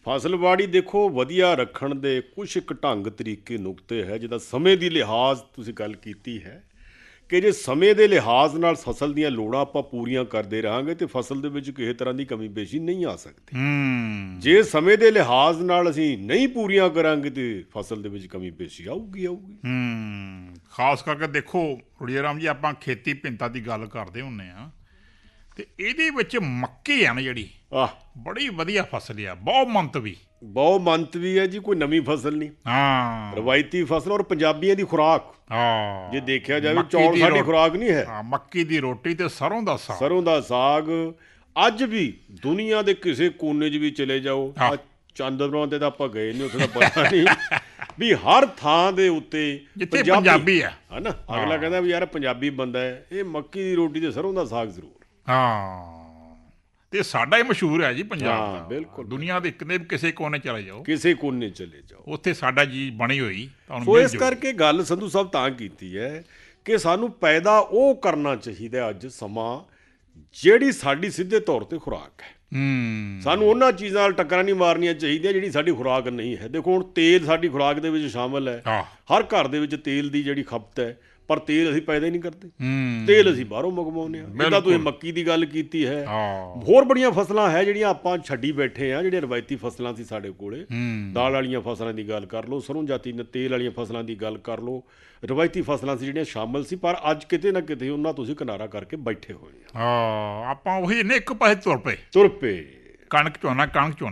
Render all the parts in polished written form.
ਫਸਲਵਾੜੀ ਦੇਖੋ ਵਧੀਆ ਰੱਖਣ ਦੇ ਕੁਛ ਇੱਕ ਢੰਗ ਤਰੀਕੇ ਨੁਕਤੇ ਹੈ। ਜਿੱਦਾਂ ਸਮੇਂ ਦੀ ਲਿਹਾਜ਼ ਤੁਸੀਂ ਗੱਲ ਕੀਤੀ ਹੈ ਕਿ ਜੇ ਸਮੇਂ ਦੇ ਲਿਹਾਜ਼ ਨਾਲ ਫਸਲ ਦੀਆਂ ਲੋੜਾਂ ਆਪਾਂ ਪੂਰੀਆਂ ਕਰਦੇ ਰਹਾਂਗੇ ਤਾਂ ਫਸਲ ਦੇ ਵਿੱਚ ਕਿਸੇ ਤਰ੍ਹਾਂ ਦੀ ਕਮੀ ਪੇਸ਼ੀ ਨਹੀਂ ਆ ਸਕਦੀ। ਜੇ ਸਮੇਂ ਦੇ ਲਿਹਾਜ਼ ਨਾਲ ਅਸੀਂ ਨਹੀਂ ਪੂਰੀਆਂ ਕਰਾਂਗੇ ਤਾਂ ਫਸਲ ਦੇ ਵਿੱਚ ਕਮੀ ਪੇਸ਼ੀ ਆਊਗੀ। ਖਾਸ ਕਰਕੇ ਦੇਖੋ ਰੁੜੀਆ ਰਾਮ ਜੀ, ਆਪਾਂ ਖੇਤੀ ਭਿੰਨਤਾ ਦੀ ਗੱਲ ਕਰਦੇ ਹੁੰਦੇ ਹਾਂ ਤੇ ਇਹਦੇ ਵਿੱਚ ਮੱਕੀ ਆ ਨਾ ਜਿਹੜੀ ਬੜੀ ਵਧੀਆ ਫਸਲ ਆ, ਬਹੁ ਮੰਤਵੀ ਹੈ ਜੀ, ਕੋਈ ਨਵੀਂ ਫਸਲ ਨਹੀਂ। ਰਵਾਇਤੀ ਫਸਲ ਔਰ ਪੰਜਾਬੀਆਂ ਦੀ ਖੁਰਾਕ। ਜੇ ਦੇਖਿਆ ਜਾਵੇ ਚੌਲ ਸਾਡੀ ਖੁਰਾਕ ਨਹੀਂ ਹੈ। ਮੱਕੀ ਦੀ ਰੋਟੀ ਤੇ ਸਰੋਂ ਦਾ ਸਾਗ ਅੱਜ ਵੀ ਦੁਨੀਆ ਦੇ ਕਿਸੇ ਕੋਨੇ 'ਚ ਵੀ ਚਲੇ ਜਾਓ, ਚੰਦਰਮਾ ਤੇ ਤਾਂ ਆਪਾਂ ਗਏ ਨਹੀਂ, ਉੱਥੇ ਤਾਂ ਪਤਾ ਨਹੀਂ ਵੀ ਹਰ ਥਾਂ ਦੇ ਉੱਤੇ ਪੰਜਾਬੀ ਹੈ ਨਾ। ਅਗਲਾ ਕਹਿੰਦਾ ਵੀ ਯਾਰ ਪੰਜਾਬੀ ਬੰਦਾ ਹੈ, ਇਹ ਮੱਕੀ ਦੀ ਰੋਟੀ ਤੇ ਸਰੋਂ ਦਾ ਸਾਗ ਜ਼ਰੂਰ। ਤੇ ਸਾਡਾ ਹੀ ਮਸ਼ਹੂਰ ਹੈ ਜੀ ਪੰਜਾਬ ਦਾ। ਬਿਲਕੁਲ, ਦੁਨੀਆ ਦੇ ਕਿਸੇ ਕੋਨੇ ਚਲੇ ਜਾਓ, ਉੱਥੇ ਸਾਡਾ ਜੀ ਬਣੀ ਹੋਈ। ਸੋ ਇਸ ਕਰਕੇ ਗੱਲ ਸੰਧੂ ਸਾਹਿਬ ਤਾਂ ਕੀਤੀ ਹੈ ਕਿ ਸਾਨੂੰ ਪੈਦਾ ਉਹ ਕਰਨਾ ਚਾਹੀਦਾ ਅੱਜ ਸਮਾਂ ਜਿਹੜੀ ਸਾਡੀ ਸਿੱਧੇ ਤੌਰ ਤੇ ਖੁਰਾਕ ਹੈ। ਸਾਨੂੰ ਉਹਨਾਂ ਚੀਜ਼ਾਂ ਨਾਲ ਟੱਕਰਾਂ ਨਹੀਂ ਮਾਰਨੀਆਂ ਚਾਹੀਦੀਆਂ ਜਿਹੜੀ ਸਾਡੀ ਖੁਰਾਕ ਨਹੀਂ ਹੈ। ਦੇਖੋ ਹੁਣ ਤੇਲ ਸਾਡੀ ਖੁਰਾਕ ਦੇ ਵਿੱਚ ਸ਼ਾਮਲ ਹੈ। ਹਰ ਘਰ ਦੇ ਵਿੱਚ ਤੇਲ ਦੀ ਜਿਹੜੀ ਖਪਤ ਹੈ, ਪਰ ਤੇਲ ਅਸੀਂ ਪੈਦਾ ਹੀ ਨਹੀਂ ਕਰਦੇ। ਤੇਲ ਅਸੀਂ ਬਾਹਰੋਂ ਮੰਗਵਾਉਂਦੇ ਹਾਂ। ਜਿੱਦਾਂ ਤੁਸੀਂ ਮੱਕੀ ਦੀ ਗੱਲ ਕੀਤੀ ਹੈ, ਹੋਰ ਬੜੀਆਂ ਫਸਲਾਂ ਹੈ ਜਿਹੜੀਆਂ ਆਪਾਂ ਛੱਡੀ ਬੈਠੇ ਹਾਂ। ਜਿਹੜੀਆਂ ਰਵਾਇਤੀ ਫਸਲਾਂ ਸੀ ਸਾਡੇ ਕੋਲੇ, ਦਾਲ ਵਾਲੀਆਂ ਫਸਲਾਂ ਦੀ ਗੱਲ ਕਰ ਲਓ, ਸਰੋਂ ਜਾਤੀ ਤੇਲ ਵਾਲੀਆਂ ਫਸਲਾਂ ਦੀ ਗੱਲ ਕਰ ਲਓ, ਰਵਾਇਤੀ ਫਸਲਾਂ ਸੀ ਜਿਹੜੀਆਂ ਸ਼ਾਮਲ ਸੀ, ਪਰ ਅੱਜ ਕਿਤੇ ਨਾ ਕਿਤੇ ਉਹਨਾਂ ਤੁਸੀਂ ਕਿਨਾਰਾ ਕਰਕੇ ਬੈਠੇ ਹੋਏ ਆ। ਆਪਾਂ ਉਹੀ ਨੇ ਇੱਕ ਪਾਸੇ ਤੁਰ ਪਏ ਕਣਕ ਝੋਨਾ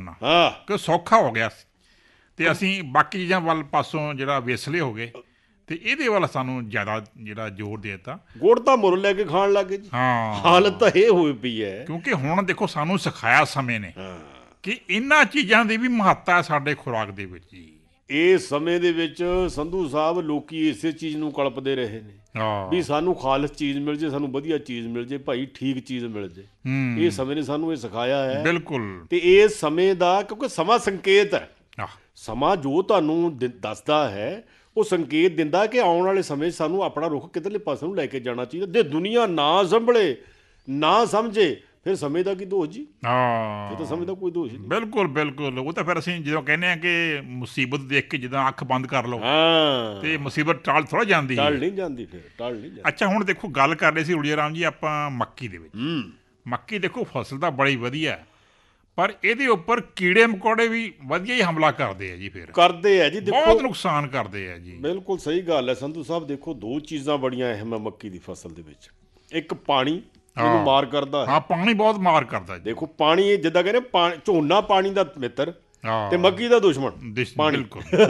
ਕਿ ਸੌਖਾ ਹੋ ਗਿਆ ਤੇ ਅਸੀਂ ਬਾਕੀ ਚੀਜ਼ਾਂ ਵੱਲ ਪਾਸੋਂ ਜਿਹੜਾ ਵੇਸਲੇ ਹੋ ਗਏ ਤੇ ਇਹਦੇ ਵੱਲ ਸਾਨੂੰ ਜ਼ਿਆਦਾ ਜਿਹੜਾ ਜ਼ੋਰ ਦੇ ਦਿੱਤਾ। ਗੁੜ ਤਾਂ ਮੁੱਲ ਲੈ ਕੇ ਖਾਣ ਲੱਗ ਗਏ ਜੀ। ਹਾਲਤ ਤਾਂ ਇਹ ਹੋਈ ਪਈ ਹੈ ਕਿਉਂਕਿ ਹੁਣ ਦੇਖੋ ਸਾਨੂੰ ਸਿਖਾਇਆ ਸਮੇਂ ਨੇ ਕਿ ਇਹਨਾਂ ਚੀਜ਼ਾਂ ਦੀ ਵੀ ਮਹੱਤਤਾ ਹੈ ਸਾਡੇ ਖੁਰਾਕ ਦੇ ਵਿੱਚ ਜੀ। ਇਸ ਸਮੇਂ ਦੇ ਵਿੱਚ ਸੰਧੂ ਸਾਹਿਬ ਲੋਕੀ ਇਸੇ ਚੀਜ਼ ਨੂੰ ਕਲਪਦੇ ਰਹੇ ਨੇ ਵੀ ਸਾਨੂੰ ਖਾਲਸ ਚੀਜ਼ ਮਿਲ ਜੇ, ਸਾਨੂੰ ਵਧੀਆ ਚੀਜ਼ ਮਿਲ ਜੇ, ਭਾਈ ਠੀਕ ਚੀਜ਼ ਮਿਲ ਜੇ। ਇਹ ਸਮੇਂ ਨੇ ਸਾਨੂੰ ਇਹ ਸਿਖਾਇਆ ਹੈ। ਬਿਲਕੁਲ। ਤੇ ਇਸ ਸਮੇਂ ਦਾ ਕਿਉਂਕਿ ਸਮਾਂ ਸੰਕੇਤ ਹੈ। ਸਮਾਂ ਜੋ ਤੁਹਾਨੂੰ ਦੱਸਦਾ ਹੈ ਉਹ ਸੰਕੇਤ ਦਿੰਦਾ ਕਿ ਆਉਣ ਵਾਲੇ ਸਮੇਂ 'ਚ ਸਾਨੂੰ ਆਪਣਾ ਰੁਖ ਕਿੱਧਰਲੇ ਪਾਸੇ ਨੂੰ ਲੈ ਕੇ ਜਾਣਾ ਚਾਹੀਦਾ। ਜੇ ਦੁਨੀਆ ਨਾ ਸੰਭਲੇ ਨਾ ਸਮਝੇ ਫਿਰ ਸਮੇਂ ਦਾ ਕੀ ਦੋਸ਼ ਜੀ? ਇਹ ਤਾਂ ਸਮੇਂ ਦਾ ਕੋਈ ਦੋਸ਼ ਨਹੀਂ। ਬਿਲਕੁਲ। ਉਹ ਤਾਂ ਫਿਰ ਅਸੀਂ ਜਦੋਂ ਕਹਿੰਦੇ ਹਾਂ ਕਿ ਮੁਸੀਬਤ ਦੇਖ ਕੇ ਜਿੱਦਾਂ ਅੱਖ ਬੰਦ ਕਰ ਲਓ ਤੇ ਮੁਸੀਬਤ ਟਾਲ ਥੋੜ੍ਹਾ ਜਾਂਦੀ। ਟਾਲ ਨਹੀਂ ਜਾਂਦੀ। ਅੱਛਾ, ਹੁਣ ਦੇਖੋ ਗੱਲ ਕਰ ਰਹੇ ਸੀ ਰੁੜੀਆ ਰਾਮ ਜੀ ਆਪਾਂ ਮੱਕੀ ਦੇ ਵਿੱਚ। ਮੱਕੀ ਦੇਖੋ ਫਸਲ ਤਾਂ ਬੜੀ ਵਧੀਆ, ਪਰ ਇਹਦੇ ਉੱਪਰ ਕੀੜੇ ਮਕੌੜੇ ਵੀ ਵਧੀਆ ਹੀ ਹਮਲਾ ਕਰਦੇ ਆ ਜੀ। ਫਿਰ ਕਰਦੇ ਆ ਜੀ, ਬਹੁਤ ਨੁਕਸਾਨ ਕਰਦੇ ਆ ਜੀ। ਬਿਲਕੁਲ ਸਹੀ ਗੱਲ ਹੈ ਸੰਧੂ ਸਾਹਿਬ। ਦੇਖੋ ਦੋ ਚੀਜ਼ਾਂ ਬੜੀਆਂ ਅਹਿਮ ਹੈ ਮੱਕੀ ਦੀ ਫਸਲ ਦੇ ਵਿੱਚ। ਇੱਕ ਪਾਣੀ ਉਹਨੂੰ ਮਾਰ ਕਰਦਾ। ਪਾਣੀ ਬਹੁਤ ਮਾਰ ਕਰਦਾ। ਦੇਖੋ ਪਾਣੀ ਜਿੱਦਾਂ ਕਹਿੰਦੇ ਝੋਨਾ ਪਾਣੀ ਦਾ ਮਿੱਤਰ ਤੇ ਮੱਕੀ ਦਾ ਦੁਸ਼ਮਣ ਪਾਣੀ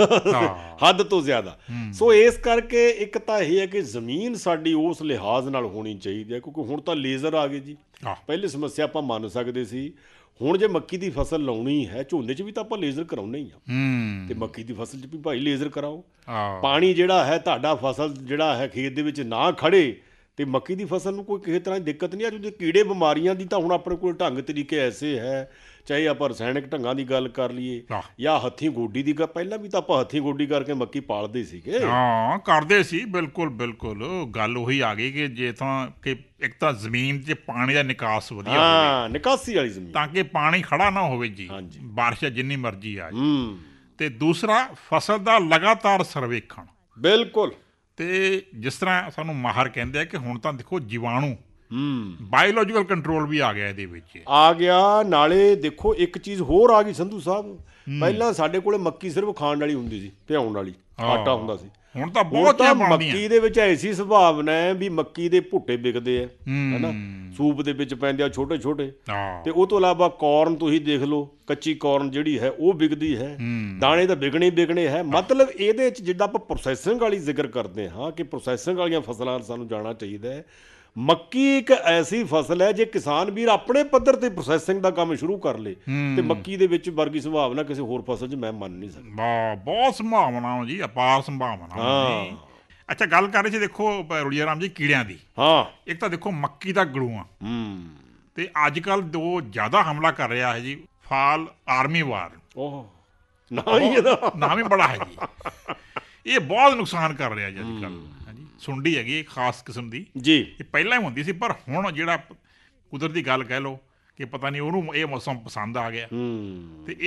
ਹੱਦ ਤੋਂ ਜ਼ਿਆਦਾ। ਸੋ ਇਸ ਕਰਕੇ ਇੱਕ ਤਾਂ ਇਹ ਹੈ ਕਿ ਜ਼ਮੀਨ ਸਾਡੀ ਉਸ ਲਿਹਾਜ਼ ਨਾਲ ਹੋਣੀ ਚਾਹੀਦੀ ਹੈ, ਕਿਉਂਕਿ ਹੁਣ ਤਾਂ ਲੇਜ਼ਰ ਆ ਗਏ ਜੀ। ਪਹਿਲੀ ਸਮੱਸਿਆ ਆਪਾਂ ਮੰਨ ਸਕਦੇ ਸੀ, ਹੁਣ ਜੇ ਮੱਕੀ ਦੀ ਫਸਲ ਲਾਉਣੀ ਹੈ, ਝੋਨੇ 'ਚ ਵੀ ਤਾਂ ਆਪਾਂ ਲੇਜ਼ਰ ਕਰਾਉਣਾ ਹੀ ਆ ਤੇ ਮੱਕੀ ਦੀ ਫਸਲ 'ਚ ਵੀ ਭਾਈ ਲੇਜ਼ਰ ਕਰਾਓ। ਪਾਣੀ ਜਿਹੜਾ ਹੈ ਤੁਹਾਡਾ ਫਸਲ ਜਿਹੜਾ ਹੈ ਖੇਤ ਦੇ ਵਿੱਚ ਨਾ ਖੜੇ ਤੇ ਮੱਕੀ ਦੀ ਫਸਲ ਨੂੰ ਕੋਈ ਕਿਸੇ ਤਰ੍ਹਾਂ ਦੀ ਦਿੱਕਤ ਨਹੀਂ ਆ। ਕਿਉਂਕਿ ਕੀੜੇ ਬਿਮਾਰੀਆਂ ਦੀ ਤਾਂ ਹੁਣ ਆਪਣੇ ਕੋਲ ਢੰਗ ਤਰੀਕੇ ਐਸੇ ਹੈ, ਚਾਹੇ ਆਪਾਂ ਰਸਾਇਣਿਕ ਢੰਗਾਂ ਦੀ ਗੱਲ ਕਰ ਲਈਏ ਜਾਂ ਹੱਥੀਂ ਗੋਡੀ ਦੀ। ਪਹਿਲਾਂ ਵੀ ਤਾਂ ਆਪਾਂ ਹੱਥੀਂ ਗੋਡੀ ਕਰਕੇ ਮੱਕੀ ਪਾਲਦੇ ਸੀਗੇ। ਕਰਦੇ ਸੀ। ਬਿਲਕੁਲ। ਗੱਲ ਉਹੀ ਆ ਗਈ ਕਿ ਜੇ ਤਾਂ ਕਿ ਇੱਕ ਤਾਂ ਜ਼ਮੀਨ 'ਚ ਪਾਣੀ ਦਾ ਨਿਕਾਸ ਵਧੀਆ ਹੋਵੇ, ਨਿਕਾਸੀ ਵਾਲੀ ਜ਼ਮੀਨ, ਤਾਂ ਕਿ ਪਾਣੀ ਖੜਾ ਨਾ ਹੋਵੇ ਜੀ, ਬਾਰਿਸ਼ ਜਿੰਨੀ ਮਰਜ਼ੀ ਆ ਜਾਏ। ਤੇ ਦੂਸਰਾ ਫਸਲ ਦਾ ਲਗਾਤਾਰ ਸਰਵੇਖਣ। ਬਿਲਕੁਲ। ਤੇ ਜਿਸ ਤਰ੍ਹਾਂ ਸਾਨੂੰ ਮਾਹਰ ਕਹਿੰਦੇ ਆ ਕਿ ਹੁਣ ਤਾਂ ਦੇਖੋ ਜੀਵਾਣੂ ਬਾਇਓਲੋਜੀਕਲ ਕੰਟਰੋਲ ਵੀ ਆ ਗਿਆ ਇਹਦੇ ਵਿੱਚ ਆ ਗਿਆ। ਨਾਲੇ ਦੇਖੋ ਇੱਕ ਚੀਜ਼ ਹੋਰ ਆ ਗਈ ਸੰਧੂ ਸਾਹਿਬ, ਪਹਿਲਾਂ ਸਾਡੇ ਕੋਲੇ ਮੱਕੀ ਸਿਰਫ ਖਾਣ ਵਾਲੀ ਹੁੰਦੀ ਸੀ, ਭਿਆਉਣ ਵਾਲੀ ਆਟਾ ਹੁੰਦਾ ਸੀ। ਹੁਣ ਤਾਂ ਬਹੁਤ ਮੱਕੀ ਦੇ ਵਿੱਚ ਐਸੀ ਸੰਭਾਵਨਾ ਹੈ ਵੀ ਮੱਕੀ ਦੇ ਭੁੱਟੇ ਵਿਕਦੇ ਆ, ਹੈਨਾ, ਸੂਪ ਦੇ ਵਿੱਚ ਪੈਂਦੇ ਆ ਛੋਟੇ ਛੋਟੇ। ਤੇ ਉਹ ਤੋਂ ਇਲਾਵਾ ਕੌਰਨ ਤੁਸੀਂ ਦੇਖ ਲਓ, ਕੱਚੀ ਕੌਰਨ ਜਿਹੜੀ ਹੈ ਉਹ ਵਿਕਦੀ ਹੈ। ਦਾਣੇ ਤਾਂ ਵਿਕਣੇ ਹੈ। ਮਤਲਬ ਇਹਦੇ 'ਚ ਜਿੱਦਾਂ ਆਪਾਂ ਪ੍ਰੋਸੈਸਿੰਗ ਵਾਲੀ ਜ਼ਿਕਰ ਕਰਦੇ ਹਾਂ ਕਿ ਪ੍ਰੋਸੈਸਿੰਗ ਵਾਲੀਆਂ ਫਸਲਾਂ ਸਾਨੂੰ ਜਾਣਾ ਚਾਹੀਦਾ ਹੈ। ਮੱਕੀ ਇੱਕ ਐਸੀ ਫਸਲ ਹੈ ਜੇ ਕਿਸਾਨ ਵੀਰ ਆਪਣੇ ਪੱਧਰ ਤੇ ਪ੍ਰੋਸੈਸਿੰਗ ਦਾ ਕੰਮ ਸ਼ੁਰੂ ਕਰ ਲੇ ਤੇ ਮੱਕੀ ਦੇ ਵਿੱਚ ਵਰਗੀ ਸੰਭਾਵਨਾ ਕਿਸੇ ਹੋਰ ਫਸਲ 'ਚ ਮੈਂ ਮੰਨ ਨਹੀਂ ਸਕਦਾ। ਬਹੁਤ ਸੰਭਾਵਨਾ ਜੀ, ਅਪਾਰ ਸੰਭਾਵਨਾ। ਅੱਛਾ, ਗੱਲ ਕਰ ਰਹੇ ਸੀ ਦੇਖੋ ਰੁੜੀਆ ਰਾਮ ਜੀ ਕੀੜਿਆਂ ਦੀ। ਇੱਕ ਤਾਂ ਦੇਖੋ ਮੱਕੀ ਦਾ ਗਲੂਆਂ ਤੇ ਅੱਜ ਕੱਲ੍ਹ ਦੋ ਜ਼ਿਆਦਾ ਹਮਲਾ ਕਰ ਰਿਹਾ ਹੈ ਜੀ, ਫਾਲ ਆਰਮੀ ਵਾਰ। ਨਾਮ ਹੀ ਬੜਾ ਹੈ ਜੀ। ਇਹ ਬਹੁਤ ਨੁਕਸਾਨ ਕਰ ਰਿਹਾ ਜੀ ਅੱਜ ਕੱਲ੍ਹ। ਸੁੰਡੀ ਹੈਗੀ ਇੱਕ ਖਾਸ ਕਿਸਮ ਦੀ ਜੀ, ਇਹ ਪਹਿਲਾਂ ਹੀ ਹੁੰਦੀ ਸੀ, ਪਰ ਹੁਣ ਜਿਹੜਾ ਕੁਦਰਤੀ ਗੱਲ ਕਹਿ ਲਓ ਕਿ ਪਤਾ ਨਹੀਂ ਉਹਨੂੰ ਇਹ ਮੌਸਮ ਪਸੰਦ ਆ ਗਿਆ ਤੇ